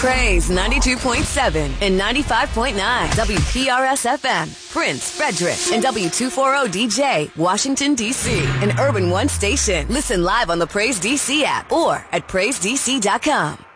Praise 92.7 and 95.9 WPRS FM, Prince, Frederick, and W240DJ, Washington, D.C. An Urban One station. Listen live on the Praise DC app or at PraiseDC.com.